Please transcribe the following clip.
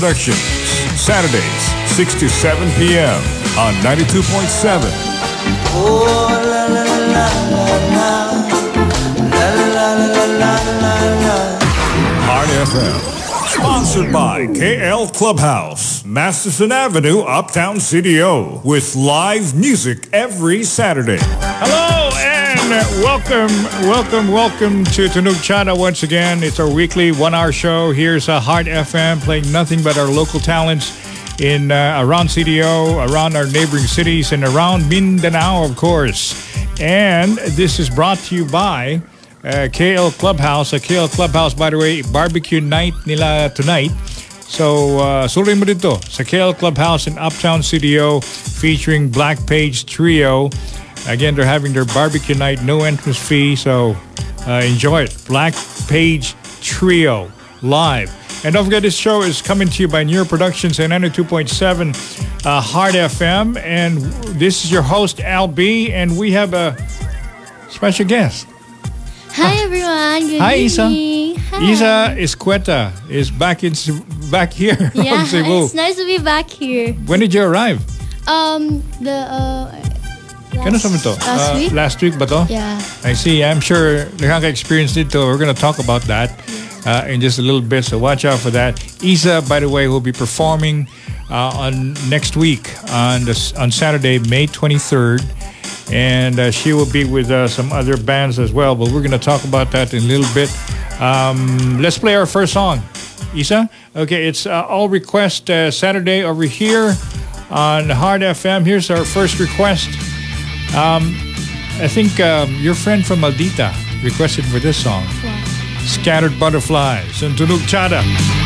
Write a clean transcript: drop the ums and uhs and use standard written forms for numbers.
Productions, Saturdays, 6 to 7 p.m. on 92.7. Oh, la la la la la la la la la la la. Heart FM. Sponsored by KL Clubhouse, Masterson Avenue, Uptown CDO, with live music every Saturday. Hello and welcome to Tunog Chana once again. It's our weekly 1 hour show. Here's Heart FM playing nothing but our local talents in around CDO, around our neighboring cities, and around Mindanao, of course. And this is brought to you by KL Clubhouse. KL Clubhouse, by the way, barbecue night nila tonight. So, surin mo dito sa KL Clubhouse in Uptown CDO featuring Black Page Trio. Again, they're having their barbecue night, no entrance fee, so enjoy it. Black Page Trio live. And don't forget, this show is coming to you by Neuro Productions and 92.7 Heart FM. And this is your host, Al B, and we have a special guest. Hi everyone. Good Hi, Isa. evening. Hi. Isa Escueta is back here Yeah, from Cebu. it's nice to be back here. When did you arrive? Last week. Last week ba to? Yeah. I see. I'm sure nakaka-experience dito. We're going to talk about that in just a little bit, so watch out for that. Isa, by the way, will be performing on next week on Saturday, May 23rd. And she will be with some other bands as well, but we're going to talk about that in a little bit. Let's play our first song. Isa? Okay, it's All Request Saturday over here on Hard FM. Here's our first request. I think your friend from Maldita requested for this song. Wow. Scattered Butterflies and Tunog Chada.